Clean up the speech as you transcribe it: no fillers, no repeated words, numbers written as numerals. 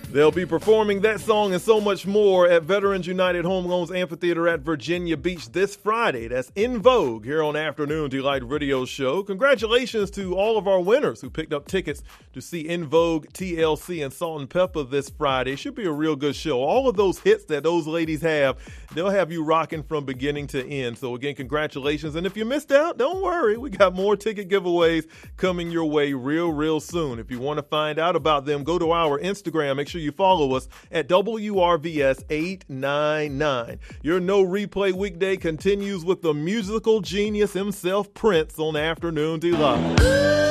They'll be performing that song and so much more at Veterans United Home Loans Amphitheater at Virginia Beach this Friday. That's En Vogue here on Afternoon Delight Radio Show. Congratulations to all of our winners who picked up tickets to see En Vogue, TLC, and Salt and Pepper this Friday. Should be a real good show. All of those hits that those ladies have, they'll have you rocking from beginning to end. So again, congratulations. And if you missed out, don't worry. We got more ticket giveaways coming your way real soon. If you want to find out about them, go to our Instagram. Make sure you follow us at WRVS899. Your No Replay weekday continues with the musical genius himself, Prince, on Afternoon Delight.